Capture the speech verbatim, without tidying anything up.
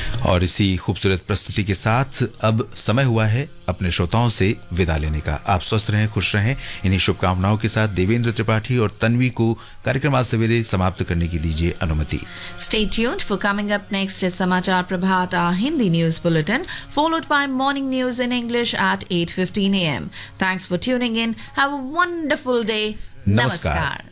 और इसी खूबसूरत प्रस्तुति के साथ अब समय हुआ है अपने श्रोताओं से विदा लेने का। आप स्वस्थ रहें, खुश रहें, इन्हीं शुभकामनाओं के साथ देवेंद्र त्रिपाठी और तन्वी को कार्यक्रम आज सवेरे समाप्त करने की दीजिए अनुमति। Stay tuned for coming up next is Samachar Prabhat, our Hindi news bulletin, followed by morning news in English at eight fifteen a m. Thanks for tuning in. Have a wonderful day. Namaskar. Namaskar.